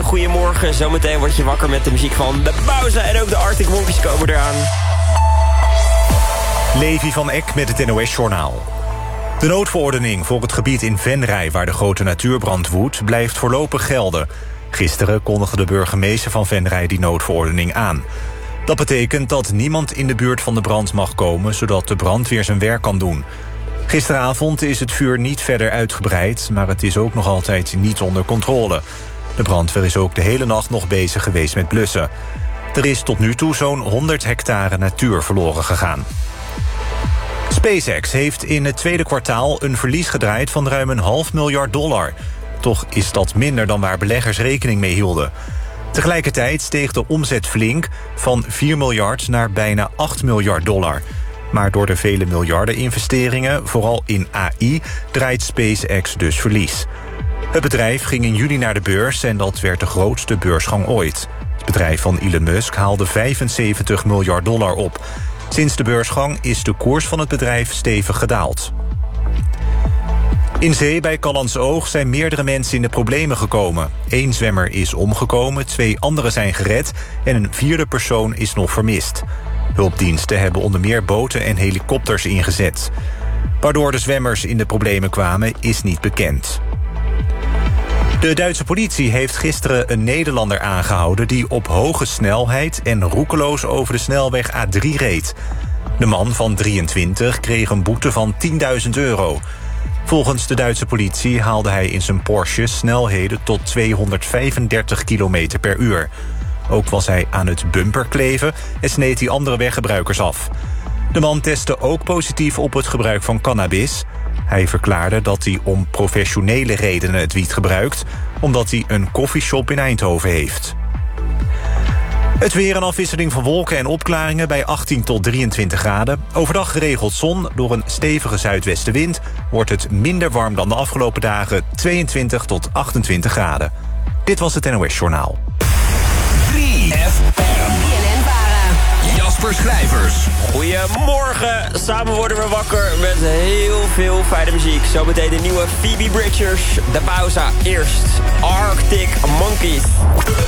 goedemorgen. Zometeen word je wakker met de muziek van de pauze. En ook de Arctic Monkeys komen eraan. Levi van Eck met het NOS-journaal. De noodverordening voor het gebied in Venray, waar de grote natuurbrand woedt, blijft voorlopig gelden. Gisteren kondigde de burgemeester van Venray die noodverordening aan. Dat betekent dat niemand in de buurt van de brand mag komen, zodat de brandweer zijn werk kan doen. Gisteravond is het vuur niet verder uitgebreid, maar het is ook nog altijd niet onder controle. De brandweer is ook de hele nacht nog bezig geweest met blussen. Er is tot nu toe zo'n 100 hectare natuur verloren gegaan. SpaceX heeft in het tweede kwartaal een verlies gedraaid van ruim $500 miljard. Toch is dat minder dan waar beleggers rekening mee hielden. Tegelijkertijd steeg de omzet flink van 4 miljard naar bijna $8 miljard. Maar door de vele miljarden investeringen, vooral in AI, draait SpaceX dus verlies. Het bedrijf ging in juli naar de beurs en dat werd de grootste beursgang ooit. Het bedrijf van Elon Musk haalde $75 miljard op. Sinds de beursgang is de koers van het bedrijf stevig gedaald. In zee bij Callantsoog zijn meerdere mensen in de problemen gekomen. 1 zwemmer is omgekomen, 2 anderen zijn gered en een 4e persoon is nog vermist. Hulpdiensten hebben onder meer boten en helikopters ingezet. Waardoor de zwemmers in de problemen kwamen, is niet bekend. De Duitse politie heeft gisteren een Nederlander aangehouden die op hoge snelheid en roekeloos over de snelweg A3 reed. De man van 23 kreeg een boete van €10.000. Volgens de Duitse politie haalde hij in zijn Porsche snelheden tot 235 km per uur. Ook was hij aan het bumperkleven en sneed hij andere weggebruikers af. De man testte ook positief op het gebruik van cannabis. Hij verklaarde dat hij om professionele redenen het wiet gebruikt, omdat hij een koffieshop in Eindhoven heeft. Het weer, een afwisseling van wolken en opklaringen bij 18 tot 23 graden. Overdag geregeld zon. Door een stevige zuidwestenwind wordt het minder warm dan de afgelopen dagen, 22 tot 28 graden. Dit was het NOS Journaal. 3FM. Jasper Schrijvers. Goedemorgen, samen worden we wakker met heel veel fijne muziek. Zometeen de nieuwe Phoebe Bridgers, de pauze. Eerst Arctic Monkeys.